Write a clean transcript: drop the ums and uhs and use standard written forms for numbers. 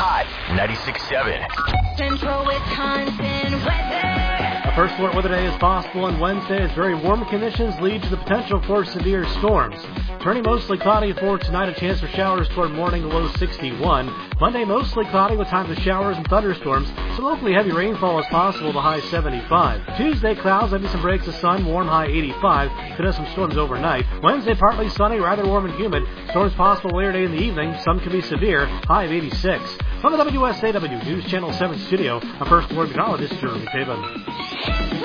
Hot 96.7. Central Wisconsin weather. A first alert weather day is possible on Wednesday as very warm conditions lead to the potential for severe storms. Turning mostly cloudy for tonight, a chance for showers toward morning, low 61. Monday, mostly cloudy with times of showers and thunderstorms. Some locally heavy rainfall is possible, the high 75. Tuesday, clouds, maybe some breaks of sun, warm, high 85. Could have some storms overnight. Wednesday, partly sunny, rather warm and humid. Storms possible later day in the evening. Some could be severe, high of 86. From the WSAW News Channel 7 studio, a first alert meteorologist, Jeremy Taven.